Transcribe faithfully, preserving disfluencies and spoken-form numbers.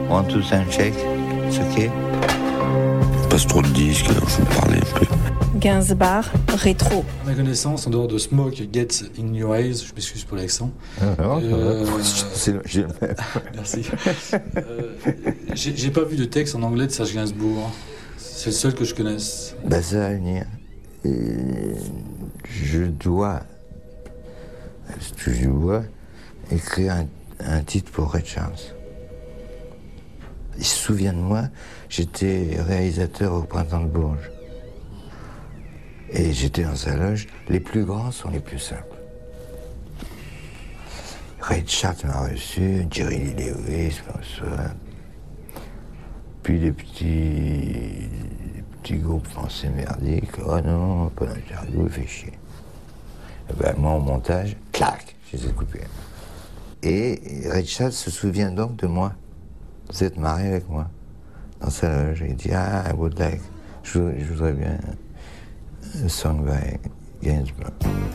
One, two, sound check. C'est ok. Passe trop de disques, alors je vais parler un peu. Gainsbourg, rétro. À ma connaissance, en dehors de Smoke Gets in Your Eyes, je m'excuse pour l'accent. Ah, non, Euh, c'est le- j'ai le même. Merci. Euh, j'ai j'ai pas vu de texte en anglais de Serge Gainsbourg. C'est le seul que je connaisse. Ben, ça va venir. Et je dois, je dois écrire un, un titre pour Ray Charles. Il se souvient de moi, j'étais réalisateur au Printemps de Bourges. Et j'étais dans sa loge. Les plus grands sont les plus simples. Ray Charles m'a reçu, Jerry Lee Lewis m'a reçu. Puis des petits, des petits groupes français merdiques. Oh non, pas d'interview, il fait chier. Et ben, moi, au montage, clac, je les ai coupés. Et Ray Charles se souvient donc de moi. Vous êtes marié avec moi dans sa loge. Il dit, ah, I would like, je, je voudrais bien un song by Gainsbourg.